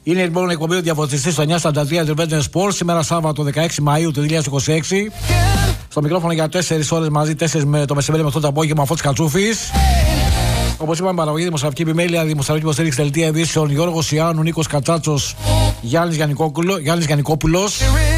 Είναι λοιπόν εκπομπή διαφωτιστή στο 943 Independent Sports. Σήμερα Σάββατο 16 Μαΐου του 2026. Στο μικρόφωνο για 4 ώρες μαζί, 4 με το μεσημέρι με αυτό το απόγευμα, Φώτης Κατσούφης. Όπως είπαμε, παραγωγή, δημοσιογραφική επιμέλεια, δημοσιογραφική υποστήριξη, δελτία ειδήσεων, Γιώργος Ιάννου, Νίκος Κατσάτσος, Γιάννης Γιαννικόπουλος.